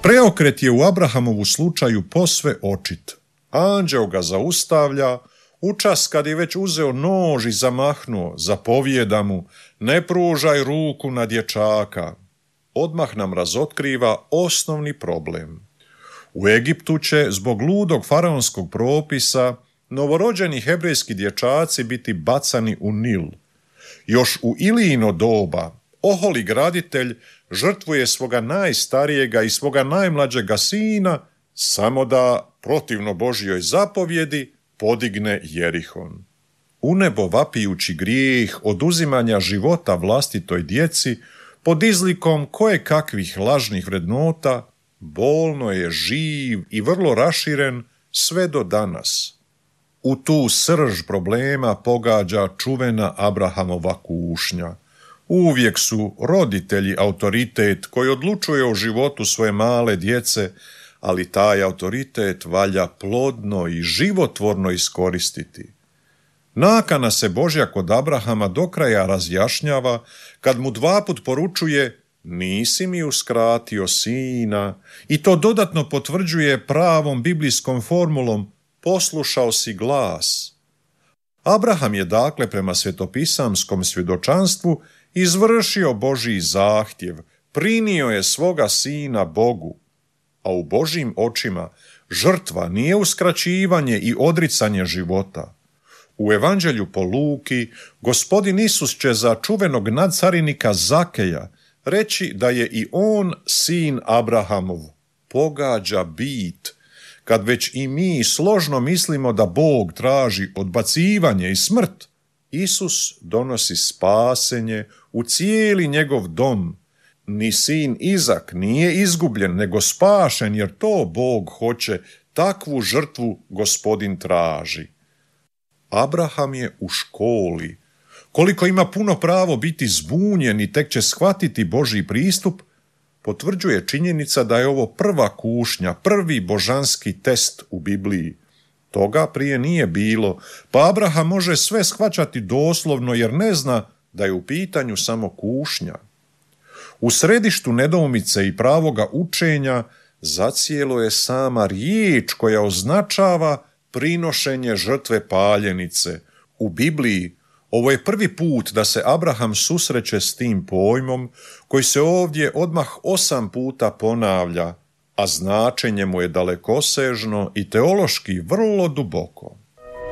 Preokret je u Abrahamovu slučaju posve očit. Anđeo ga zaustavlja, učas kad je već uzeo nož i zamahnuo, zapovijeda mu: ne pružaj ruku na dječaka. Odmah nam razotkriva osnovni problem. U Egiptu će, zbog ludog faraonskog propisa, novorođeni hebrejski dječaci biti bacani u Nil. Još u Ilijino doba oholi graditelj žrtvuje svoga najstarijega i svoga najmlađega sina samo da, protivno Božjoj zapovjedi, podigne Jerihon. U nebo vapijući grijeh oduzimanja života vlastitoj djeci pod izlikom kojekakvih lažnih vrednota bolno je živ i vrlo raširen sve do danas. U tu srž problema pogađa čuvena Abrahamova kušnja. Uvijek su roditelji autoritet koji odlučuje o životu svoje male djece, ali taj autoritet valja plodno i životvorno iskoristiti. Nakana se Božja kod Abrahama do kraja razjašnjava kad mu dvaput poručuje: nisi mi uskratio sina, i to dodatno potvrđuje pravom biblijskom formulom: poslušao si glas. Abraham je dakle prema svetopisamskom svjedočanstvu izvršio Božji zahtjev, prinio je svoga sina Bogu, a u Božjim očima žrtva nije uskraćivanje i odricanje života. U Evanđelju po Luki Gospodin Isus će za čuvenog nadcarinika Zakeja reći da je i on sin Abrahamov. Pogađa bit, kad već i mi složno mislimo da Bog traži odbacivanje i smrt, Isus donosi spasenje u cijeli njegov dom. Ni sin Izak nije izgubljen, nego spašen, jer to Bog hoće, takvu žrtvu Gospodin traži. Abraham je u školi. Koliko ima puno pravo biti zbunjen i tek će shvatiti Božji pristup, potvrđuje činjenica da je ovo prva kušnja, prvi božanski test u Bibliji. Toga prije nije bilo, pa Abraham može sve shvaćati doslovno jer ne zna da je u pitanju samo kušnja. U središtu nedoumice i pravoga učenja zacijelo je sama riječ koja označava prinošenje žrtve paljenice. U Bibliji ovo je prvi put da se Abraham susreće s tim pojmom koji se ovdje odmah 8 puta ponavlja, a značenje mu je dalekosežno i teološki vrlo duboko.